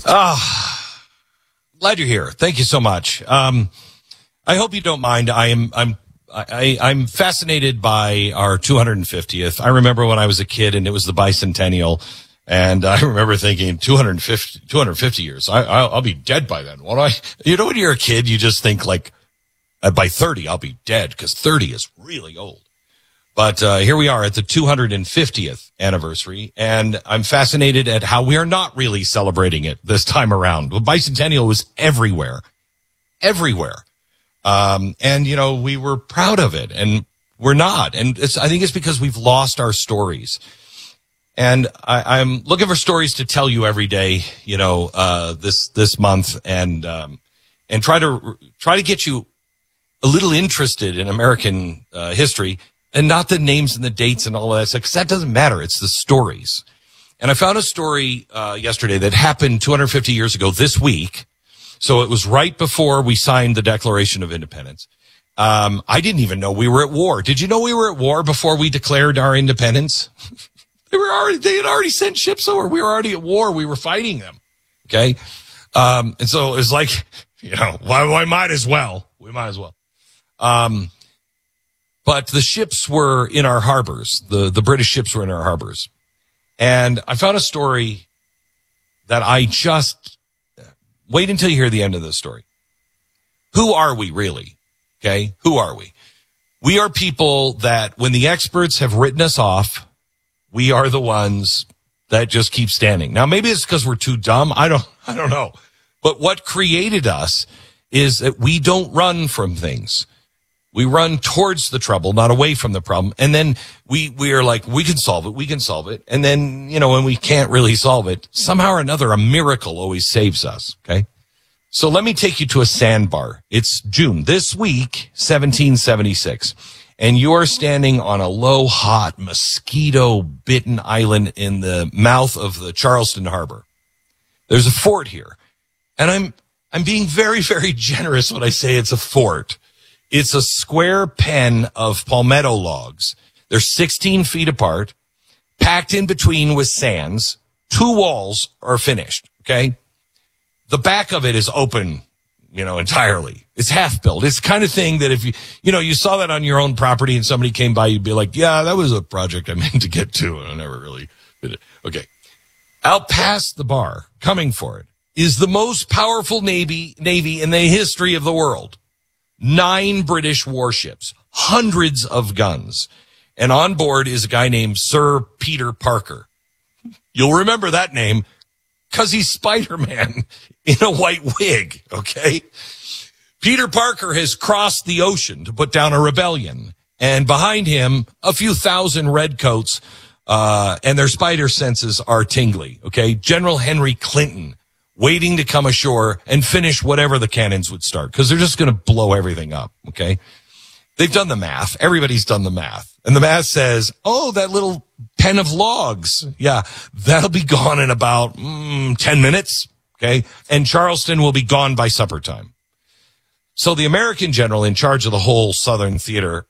Glad you're here. Thank you so much. I hope you don't mind. I'm fascinated by our 250th. I remember when I was a kid and it was the bicentennial, and I remember thinking 250 years. I'll be dead by then, won't I? You know, when you're a kid, you just think like by 30 I'll be dead, because 30 is really old. But here we are at the 250th anniversary, and I'm fascinated at how we are not really celebrating it this time around. The bicentennial was everywhere. And, you know, we were proud of it, and we're not. And I think it's because we've lost our stories. And I'm looking for stories to tell you every day, you know, this month, and try to get you a little interested in American history, and not the names and the dates and all of that stuff, because that doesn't matter. It's the stories. And I found a story yesterday that happened 250 years ago this week. So it was right before we signed the Declaration of Independence. I didn't even know we were at war. Did you know we were at war before we declared our independence? They had already sent ships over. We were already at war. We were fighting them. Okay. And so it was like, you know, why might as well. We might as well. But the ships were in our harbors. The British ships were in our harbors. And I found a story that wait until you hear the end of the story. Who are we really? Okay. Who are we? We are people that when the experts have written us off, we are the ones that just keep standing. Now, maybe it's because we're too dumb. I don't know. But what created us is that we don't run from things. We run towards the trouble, not away from the problem. And then we are like, we can solve it. And then, you know, when we can't really solve it, somehow or another, a miracle always saves us. Okay. So let me take you to a sandbar. It's June this week, 1776. And you are standing on a low, hot, mosquito-bitten island in the mouth of the Charleston Harbor. There's a fort here. And I'm being very, very generous when I say it's a fort. It's a square pen of palmetto logs. They're 16 feet apart, packed in between with sands. 2 walls are finished, okay? The back of it is open, you know, entirely. It's half built. It's the kind of thing that if you saw that on your own property and somebody came by, you'd be like, yeah, that was a project I meant to get to, and I never really did it. Okay. Out past the bar, coming for it, is the most powerful navy in the history of the world. 9 British warships, hundreds of guns. And on board is a guy named Sir Peter Parker. You'll remember that name because he's Spider-Man in a white wig, okay? Peter Parker has crossed the ocean to put down a rebellion. And behind him, a few thousand redcoats, and their spider senses are tingly, okay? General Henry Clinton, waiting to come ashore and finish whatever the cannons would start, because they're just going to blow everything up, okay? They've done the math. Everybody's done the math. And the math says, oh, that little pen of logs, yeah, that'll be gone in about 10 minutes, okay? And Charleston will be gone by supper time. So the American general in charge of the whole Southern theater